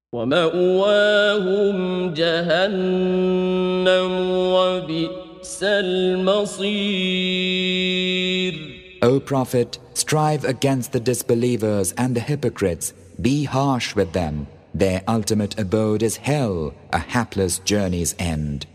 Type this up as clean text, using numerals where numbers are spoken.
ومأواهم جهنم وبئس المصير. O Prophet, strive against the disbelievers and the hypocrites. Be harsh with them. Their ultimate abode is hell, a hapless journey's end.